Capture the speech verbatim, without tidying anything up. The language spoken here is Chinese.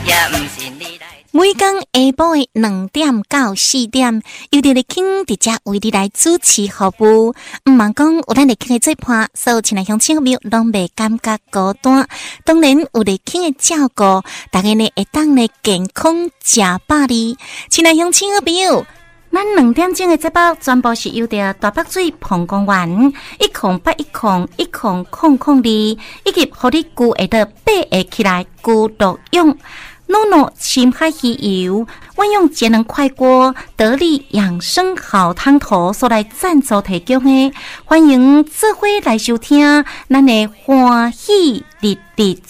也毋是你来。 每天下晡的两点到四点，由着立庆伫遮为你来主持服务。毋茫讲有咱立庆的做伴，所有亲爱乡亲朋友拢袂感觉孤单。当然有立庆的照顾，大家呢会当呢健康食饱哩。亲爱乡亲朋友，咱两点钟的节目全部是由着大北水澎公园一空八一空一空空空二，以及互你具会得八个起来具独用。诺诺深海鱼油，万用节能快锅，得力养生好汤头所来赞助提供的，欢迎做伙来收听，咱的欢喜日日。